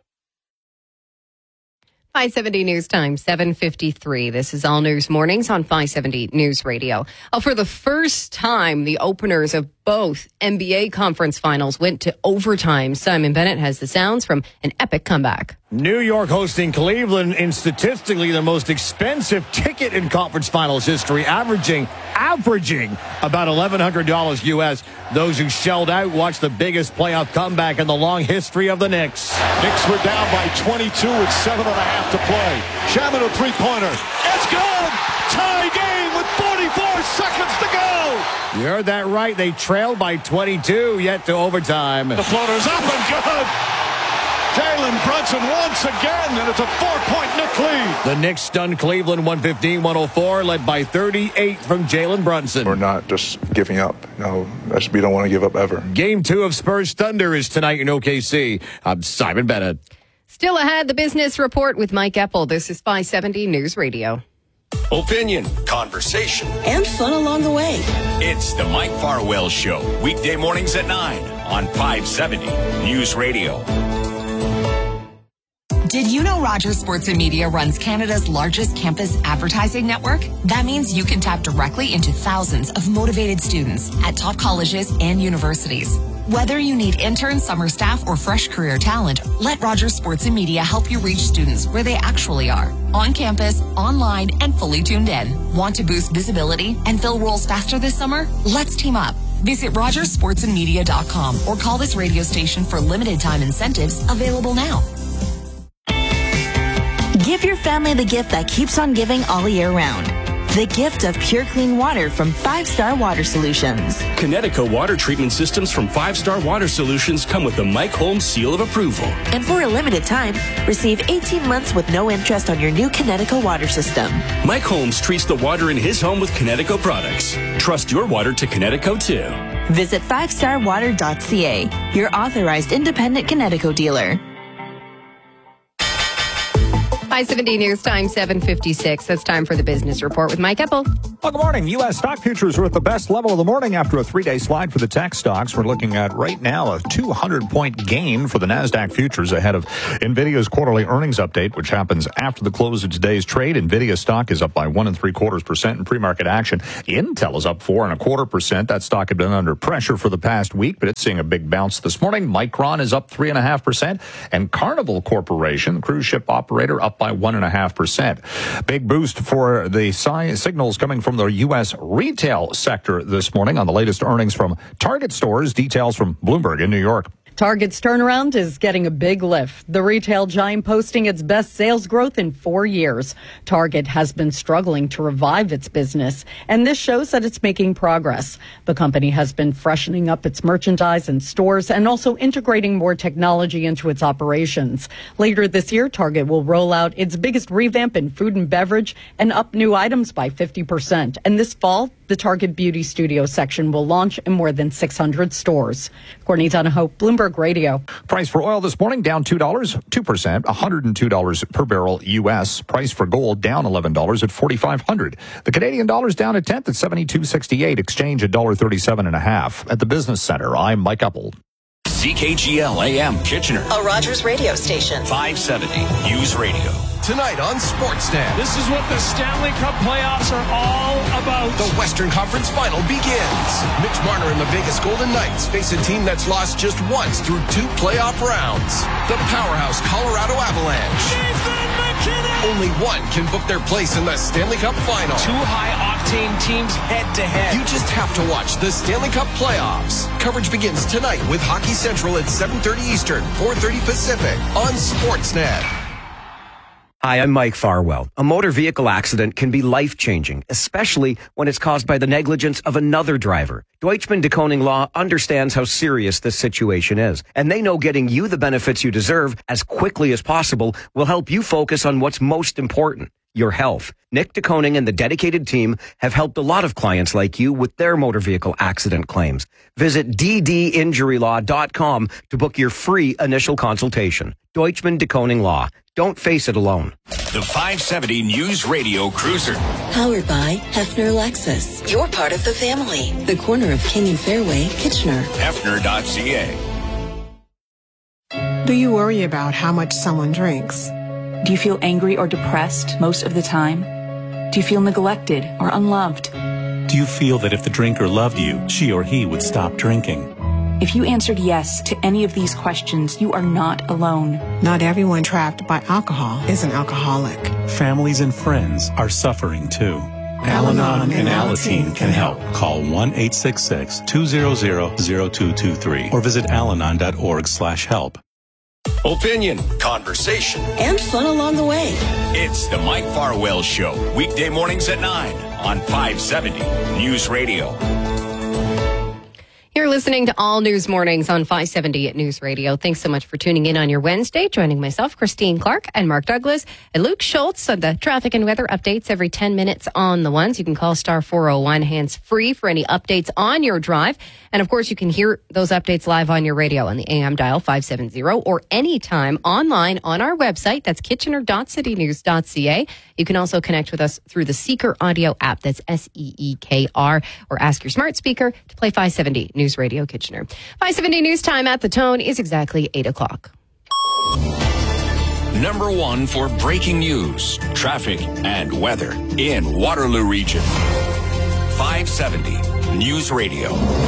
570 News Time, 7:53. This is All News Mornings on 570 News Radio. For the first time, the openers of both NBA conference finals went to overtime. Simon Bennett has the sounds from an epic comeback. New York hosting Cleveland in statistically the most expensive ticket in conference finals history, averaging about $1,100 U.S. Those who shelled out watched the biggest playoff comeback in the long history of the Knicks. Knicks were down by 22 with 7.5 to play. Shaman a three-pointer. It's good! Tie game with 44 seconds to go! You heard that right. They trailed by 22, yet to overtime. The floater's up and good! Jalen Brunson once again, and it's a 4-point Knick lead. The Knicks stunned Cleveland 115-104, led by 38 from Jalen Brunson. We're not just giving up. We don't want to give up ever. Game 2 of Spurs Thunder is tonight in OKC. I'm Simon Bennett. Still ahead, the business report with Mike Eppel. This is 570 News Radio. Opinion, conversation, and fun along the way. It's the Mike Farwell Show, weekday mornings at 9 on 570 News Radio. Did you know Rogers Sports and Media runs Canada's largest campus advertising network? That means you can tap directly into thousands of motivated students at top colleges and universities. Whether you need interns, summer staff, or fresh career talent, let Rogers Sports and Media help you reach students where they actually are. On campus, online, and fully tuned in. Want to boost visibility and fill roles faster this summer? Let's team up. Visit RogersSportsandMedia.com or call this radio station for limited time incentives available now. Give your family the gift that keeps on giving all year round. The gift of pure clean water from 5 Star Water Solutions. Connecticut water treatment systems from 5 Star Water Solutions come with the Mike Holmes seal of approval. And for a limited time, receive 18 months with no interest on your new Connecticut water system. Mike Holmes treats the water in his home with Connecticut products. Trust your water to Connecticut too. Visit 5starwater.ca, your authorized independent Connecticut dealer. 570 News Time, 7:56. That's time for the business report with Mike Eppel. Well, good morning. U.S. stock futures are at the best level of the morning after a 3-day slide for the tech stocks. We're looking at right now a 200-point gain for the NASDAQ futures ahead of NVIDIA's quarterly earnings update, which happens after the close of today's trade. NVIDIA stock is up by 1.75% in pre-market action. Intel is up 4.25%. That stock had been under pressure for the past week, but it's seeing a big bounce this morning. Micron is up 3.5%, and Carnival Corporation, the cruise ship operator, up by 1.5%. Big boost for the signals coming from the U.S. retail sector this morning on the latest earnings from Target stores. Details from Bloomberg in New York. Target's turnaround is getting a big lift. The retail giant posting its best sales growth in 4 years. Target has been struggling to revive its business, and this shows that it's making progress. The company has been freshening up its merchandise and stores and also integrating more technology into its operations. Later this year, Target will roll out its biggest revamp in food and beverage and up new items by 50%. And this fall, the Target Beauty Studio section will launch in more than 600 stores. Courtney Donahoe, Bloomberg Radio. Price for oil this morning down $2, 2%, $102 per barrel U.S. Price for gold down $11 at $4,500. The Canadian dollar's down a tenth at 72.68. Exchange $1.37.5. At the Business Center, I'm Mike Eppel. CKGL AM Kitchener. A Rogers radio station. 570 News Radio. Tonight on Sportsnet. This is what the Stanley Cup playoffs are all about. The Western Conference Final begins. Mitch Marner and the Vegas Golden Knights face a team that's lost just once through 2 playoff rounds. The powerhouse Colorado Avalanche. Nathan McKinnon! Only one can book their place in the Stanley Cup Final. 2 high-octane teams head-to-head. You just have to watch the Stanley Cup playoffs. Coverage begins tonight with Hockey Central at 7:30 Eastern, 4:30 Pacific on Sportsnet. Hi, I'm Mike Farwell. A motor vehicle accident can be life-changing, especially when it's caused by the negligence of another driver. Deutschman de Koning Law understands how serious this situation is, and they know getting you the benefits you deserve as quickly as possible will help you focus on what's most important, your health. Nick de Koning and the dedicated team have helped a lot of clients like you with their motor vehicle accident claims. Visit ddinjurylaw.com to book your free initial consultation. Deutschman de Koning Law. Don't face it alone. The 570 News Radio Cruiser. Powered by Hefner Lexus. You're part of the family. The corner of King and Fairway, Kitchener. Hefner.ca. Do you worry about how much someone drinks? Do you feel angry or depressed most of the time? Do you feel neglected or unloved? Do you feel that if the drinker loved you, she or he would stop drinking? If you answered yes to any of these questions, you are not alone. Not everyone trapped by alcohol is an alcoholic. Families and friends are suffering too. Al-Anon and Alateen can help. Call 1-866-200-0223 or visit alanon.org/help. Opinion, conversation, and fun along the way. It's the Mike Farwell Show. Weekday mornings at 9 on 570 News Radio. You're listening to All News Mornings on 570 at News Radio. Thanks so much for tuning in on your Wednesday. Joining myself, Christine Clark, and Mark Douglas, and Luke Schultz on the traffic and weather updates every 10 minutes on the ones. You can call star 401 hands-free for any updates on your drive. And, of course, you can hear those updates live on your radio on the AM dial 570 or anytime online on our website. That's kitchener.citynews.ca. You can also connect with us through the Seeker audio app. That's SEEKR. Or ask your smart speaker to play 570 News Radio Kitchener. 570 News Time at the Tone is exactly 8 o'clock. Number one for breaking news, traffic, and weather in Waterloo Region. 570 News Radio.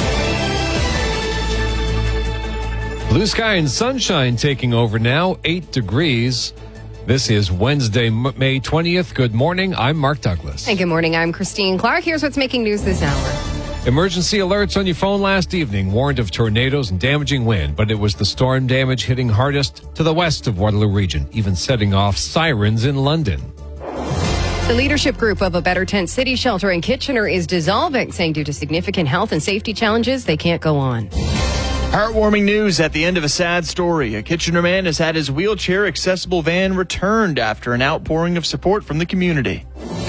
Blue sky and sunshine taking over now, 8 degrees. This is Wednesday, May 20th. Good morning. I'm Mark Douglas. And good morning. I'm Christine Clark. Here's what's making news this hour. Emergency alerts on your phone last evening warned of tornadoes and damaging wind, but it was the storm damage hitting hardest to the west of Waterloo Region, even setting off sirens in London. The leadership group of a Better Tent City shelter in Kitchener is dissolving, saying due to significant health and safety challenges, they can't go on. Heartwarming news at the end of a sad story. A Kitchener man has had his wheelchair-accessible van returned after an outpouring of support from the community.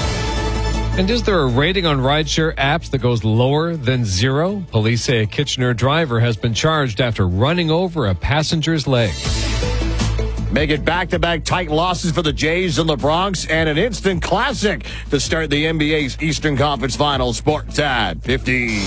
And is there a rating on rideshare apps that goes lower than 0? Police say a Kitchener driver has been charged after running over a passenger's leg. Make it back-to-back tight losses for the Jays in the Bronx and an instant classic to start the NBA's Eastern Conference Finals. Sports at 15.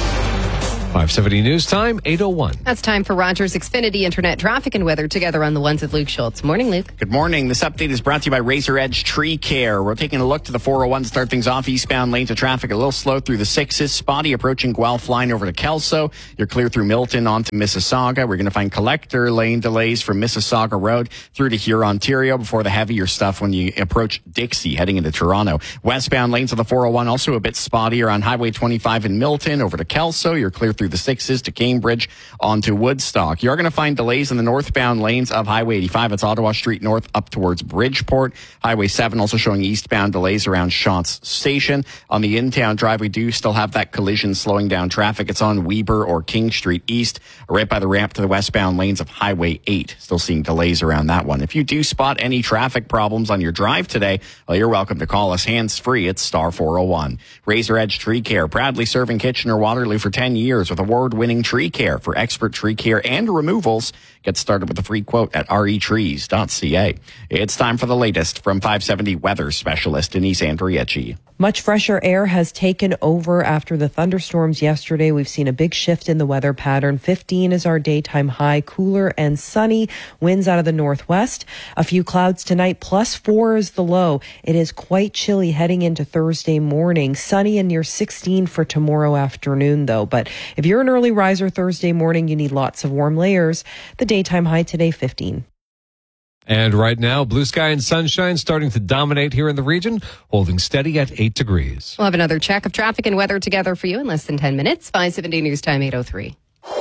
570 News Time, 8:01. That's time for Rogers Xfinity Internet traffic and weather together on the ones with Luke Schultz. Morning, Luke. Good morning. This update is brought to you by Razor Edge Tree Care. We're taking a look to the 401 to start things off. Eastbound lanes of traffic a little slow through the 6s. Spotty approaching Guelph line over to Kelso. You're clear through Milton onto Mississauga. We're going to find collector lane delays from Mississauga Road through to Huron, Ontario before the heavier stuff when you approach Dixie heading into Toronto. Westbound lanes of the 401 also a bit spottier on Highway 25 in Milton over to Kelso. You're clear through the 6s to Cambridge onto Woodstock. You're going to find delays in the northbound lanes of Highway 85. It's Ottawa Street North up towards Bridgeport. Highway 7 also showing eastbound delays around Shotts Station. On the in-town drive, we do still have that collision slowing down traffic. It's on Weber or King Street East, right by the ramp to the westbound lanes of Highway 8. Still seeing delays around that one. If you do spot any traffic problems on your drive today, well, you're welcome to call us hands-free at star 401. Razor Edge Tree Care, proudly serving Kitchener-Waterloo for 10 years with award-winning tree care. For expert tree care and removals, get started with a free quote at retrees.ca. It's time for the latest from 570 weather specialist Denise Andrieci. Much fresher air has taken over after the thunderstorms yesterday. We've seen a big shift in the weather pattern. 15 is our daytime high, cooler and sunny. Winds out of the northwest. A few clouds tonight, +4 is the low. It is quite chilly heading into Thursday morning. Sunny and near 16 for tomorrow afternoon, though. But if you're an early riser Thursday morning, you need lots of warm layers. The daytime high today, 15. And right now, blue sky and sunshine starting to dominate here in the region, holding steady at 8 degrees. We'll have another check of traffic and weather together for you in less than 10 minutes. 570 News Time, 8:03.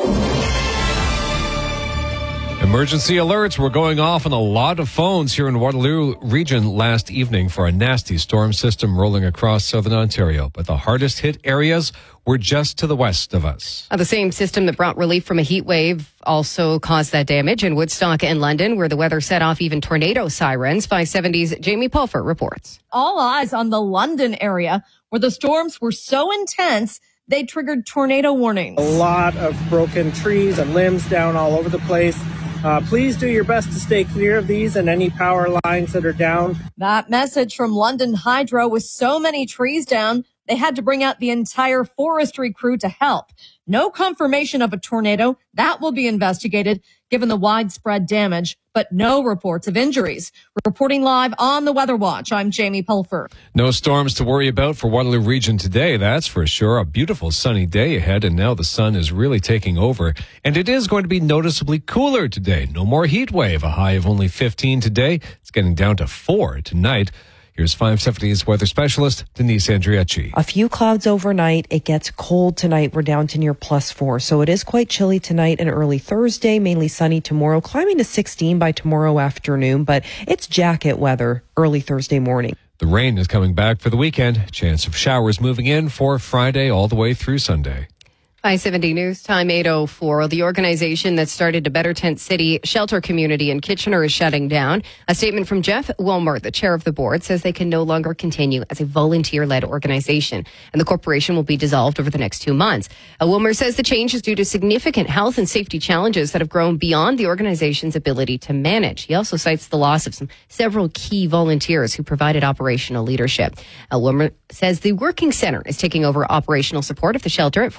Emergency alerts were going off on a lot of phones here in Waterloo Region last evening for a nasty storm system rolling across southern Ontario. But the hardest hit areas were just to the west of us. The same system that brought relief from a heat wave also caused that damage in Woodstock and London, where the weather set off even tornado sirens. 570's Jamie Pulford reports. All eyes on the London area, where the storms were so intense they triggered tornado warnings. A lot of broken trees and limbs down all over the place. Please do your best to stay clear of these and any power lines that are down. That message from London Hydro, with so many trees down, they had to bring out the entire forestry crew to help. No confirmation of a tornado. That will be investigated given the widespread damage, but no reports of injuries. Reporting live on the Weather Watch, I'm Jamie Pulford. No storms to worry about for Waterloo Region today, that's for sure. A beautiful sunny day ahead, and now the sun is really taking over. And it is going to be noticeably cooler today. No more heat wave, a high of only 15 today. It's getting down to 4 tonight. Here's 570's weather specialist, Denise Andrieci. A few clouds overnight. It gets cold tonight. We're down to near +4. So it is quite chilly tonight and early Thursday, mainly sunny tomorrow, climbing to 16 by tomorrow afternoon. But it's jacket weather early Thursday morning. The rain is coming back for the weekend. Chance of showers moving in for Friday all the way through Sunday. 570 News Time, 8:04. The organization that started a Better Tent City shelter community in Kitchener is shutting down. A statement from Jeff Wilmer, the chair of the board, says they can no longer continue as a volunteer-led organization, and the corporation will be dissolved over the next 2 months. Wilmer says the change is due to significant health and safety challenges that have grown beyond the organization's ability to manage. He also cites the loss of several key volunteers who provided operational leadership. Wilmer says the Working Center is taking over operational support of the shelter at 49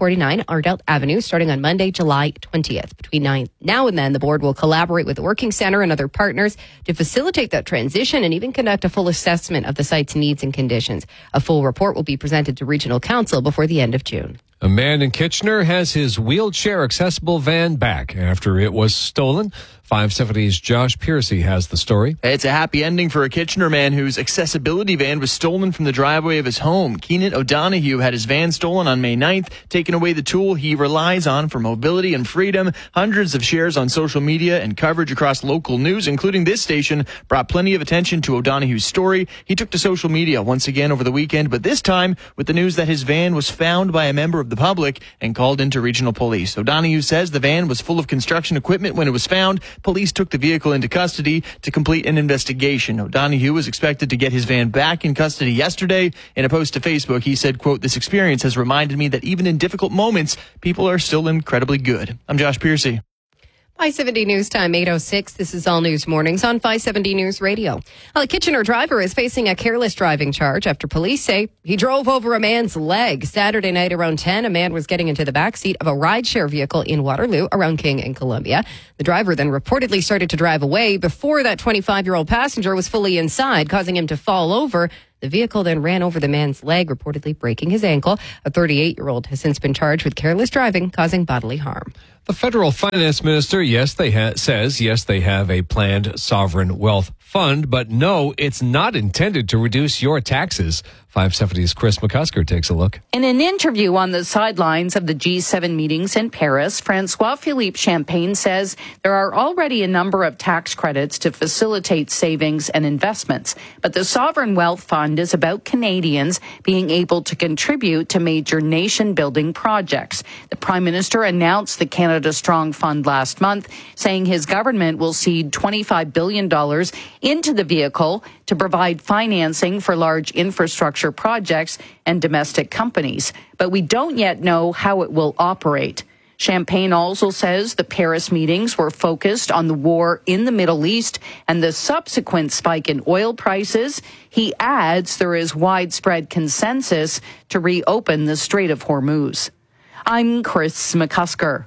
Ardell Avenue starting on Monday, July 20th. Between now and then, the board will collaborate with the Working Centre and other partners to facilitate that transition and even conduct a full assessment of the site's needs and conditions. A full report will be presented to Regional Council before the end of June. A man in Kitchener has his wheelchair-accessible van back after it was stolen. 570's Josh Piercy has the story. It's a happy ending for a Kitchener man whose accessibility van was stolen from the driveway of his home. Keenan O'Donoghue had his van stolen on May 9th, taking away the tool he relies on for mobility and freedom. Hundreds of shares on social media and coverage across local news, including this station, brought plenty of attention to O'Donoghue's story. He took to social media once again over the weekend, but this time with the news that his van was found by a member of the public and called into regional police. O'Donoghue says the van was full of construction equipment when it was found. Police took the vehicle into custody to complete an investigation. O'Donoghue was expected to get his van back in custody yesterday. In a post to Facebook, he said, quote, "This experience has reminded me that even in difficult moments, people are still incredibly good." I'm Josh Piercy. 570 News Time, 8:06. This is All News Mornings on 570 News Radio. A Kitchener driver is facing a careless driving charge after police say he drove over a man's leg. Saturday night around 10, a man was getting into the backseat of a rideshare vehicle in Waterloo around King and Columbia. The driver then reportedly started to drive away before that 25-year-old passenger was fully inside, causing him to fall over. The vehicle then ran over the man's leg, reportedly breaking his ankle. A 38-year-old has since been charged with careless driving, causing bodily harm. The federal finance minister, says they have a planned sovereign wealth fund, but no, it's not intended to reduce your taxes. 570's Chris McCusker takes a look. In an interview on the sidelines of the G7 meetings in Paris, Francois-Philippe Champagne says there are already a number of tax credits to facilitate savings and investments. But the Sovereign Wealth Fund is about Canadians being able to contribute to major nation-building projects. The Prime Minister announced the Canada Strong Fund last month, saying his government will seed $25 billion into the vehicle to provide financing for large infrastructure projects and domestic companies. But we don't yet know how it will operate. Champagne also says the Paris meetings were focused on the war in the Middle East and the subsequent spike in oil prices. He adds there is widespread consensus to reopen the Strait of Hormuz. I'm Chris McCusker.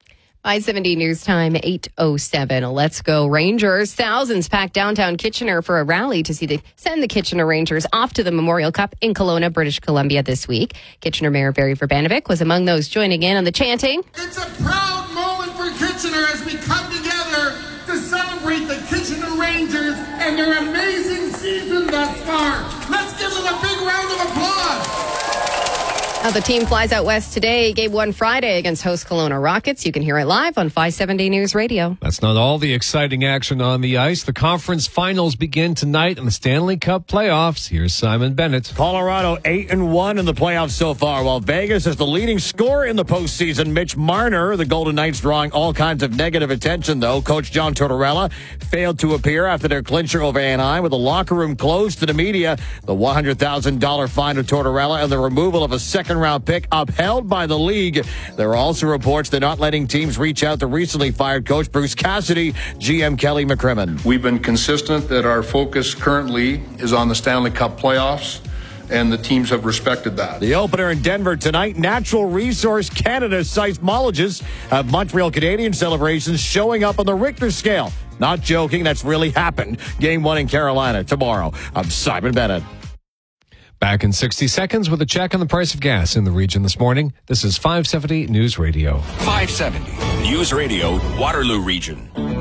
570 News Time, 8:07. Let's go Rangers. Thousands packed downtown Kitchener for a rally to send the Kitchener Rangers off to the Memorial Cup in Kelowna, British Columbia this week. Kitchener Mayor Barry Verbanovic was among those joining in on the chanting. It's a proud moment for Kitchener as we come together to celebrate the Kitchener Rangers and their amazing season thus far. Let's give them a big round of applause. Now the team flies out west today. Game 1 Friday against host Kelowna Rockets. You can hear it live on 570 News Radio. That's not all the exciting action on the ice. The conference finals begin tonight in the Stanley Cup playoffs. Here's Simon Bennett. Colorado 8-1 in the playoffs so far, while Vegas is the leading scorer in the postseason. Mitch Marner, the Golden Knights, drawing all kinds of negative attention, though. Coach John Tortorella failed to appear after their clincher over Anaheim, with the locker room closed to the media. The $100,000 fine to Tortorella and the removal of a second-round pick upheld by the league. There are also reports they're not letting teams reach out to recently fired coach Bruce Cassidy, GM Kelly McCrimmon. We've been consistent that our focus currently is on the Stanley Cup playoffs, and the teams have respected that. The opener in Denver tonight, Natural Resource Canada seismologists have Montreal Canadiens celebrations showing up on the Richter scale. Not joking, that's really happened. Game 1 in Carolina tomorrow. I'm Simon Bennett. Back in 60 seconds with a check on the price of gas in the region this morning. This is 570 News Radio. 570 News Radio, Waterloo Region.